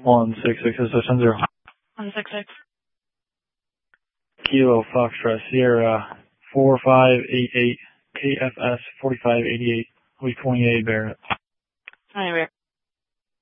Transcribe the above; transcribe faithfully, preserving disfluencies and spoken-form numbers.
one six six, Association zero. one six six. Kilo Foxtrot Sierra four five eight eight, K F S forty-five eighty-eight, Lee twenty-eight Barrett. twenty Barrett.